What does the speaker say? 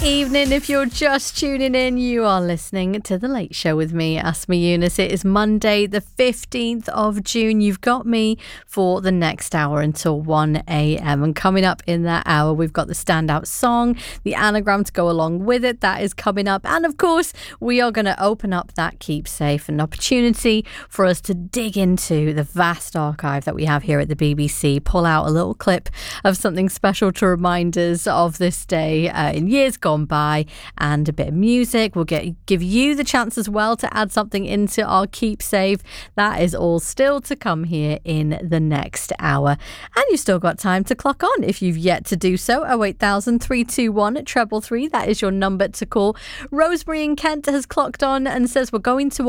Evening. If you're just tuning in, you are listening to The Late Show with me, Asma Yunus. It is Monday, the 15th of June. You've got me for the next hour until 1 a.m. And coming up in that hour, we've got the standout song, the anagram to go along with it. That is coming up. And of course, we are going to open up that Keep Safe, an opportunity for us to dig into the vast archive that we have here at the BBC, pull out a little clip of something special to remind us of this day in years gone by, and a bit of music. We'll give you the chance as well to add something into our Keep Safe. That is all still to come here in the next hour. And you've still got time to clock on if you've yet to do so. 08000 321 333. That is your number to call. Rosemary in Kent has clocked on and says we're going to